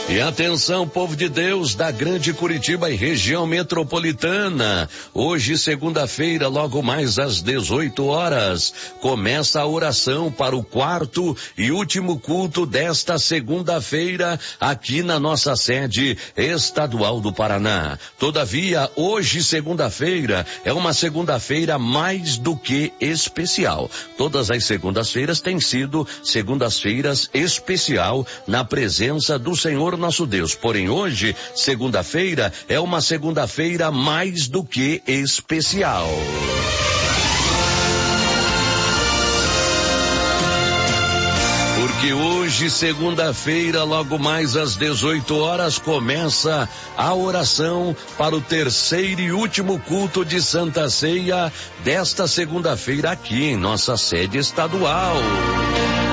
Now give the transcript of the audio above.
E atenção, povo de Deus da Grande Curitiba e região metropolitana. Hoje, segunda-feira, logo mais às 18 horas, começa a oração para o quarto e último culto desta segunda-feira aqui na nossa sede estadual do Paraná. Todavia, hoje, segunda-feira, é uma segunda-feira mais do que especial. Todas as segundas-feiras têm sido segundas-feiras especial na presença do Senhor nosso Deus. Porém, hoje, segunda-feira, é uma segunda-feira mais do que especial. Porque hoje, segunda-feira, logo mais às 18 horas, começa a oração para o terceiro e último culto de Santa Ceia desta segunda-feira aqui em nossa sede estadual.